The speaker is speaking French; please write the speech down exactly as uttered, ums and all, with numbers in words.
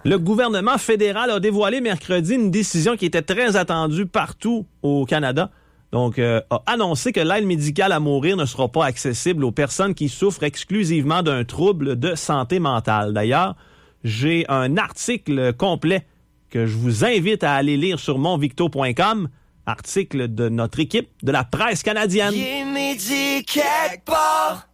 Le gouvernement fédéral a dévoilé mercredi une décision qui était très attendue partout au Canada. Donc, euh, a annoncé que l'aide médicale à mourir ne sera pas accessible aux personnes qui souffrent exclusivement d'un trouble de santé mentale. D'ailleurs, j'ai un article complet que je vous invite à aller lire sur monvicto point com, article de notre équipe de la presse canadienne. Il est midi quelque part.